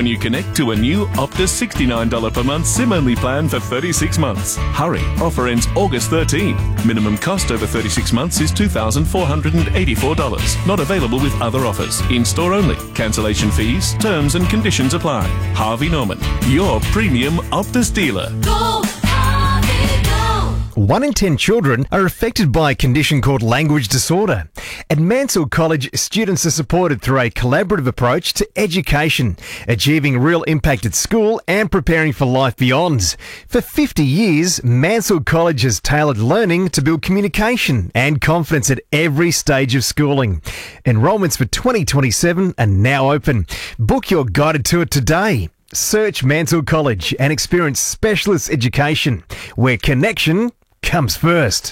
you connect to a new Optus $69 per month SIM-only plan for 36 months. Hurry, offer ends August 13. Minimum cost over 36 months is $2,484. Not available with other offers. In-store only. Cancellation fees, terms and conditions apply. Harvey Norman, your premium Optus dealer. Go, Harvey, go! 1 in 10 children are affected by a condition called language disorder. At Mansfield College, students are supported through a collaborative approach to education, achieving real impact at school and preparing for life beyond. For 50 years, Mansfield College has tailored learning to build communication and confidence at every stage of schooling. Enrolments for 2027 are now open. Book your guided tour today. Search Mansfield College and experience specialist education, where connection comes first.